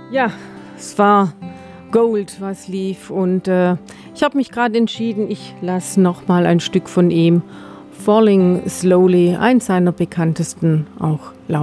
Ja, es war Gold, was lief und ich habe mich gerade entschieden, ich lasse noch mal ein Stück von ihm, Falling Slowly, eins seiner bekanntesten auch laufen.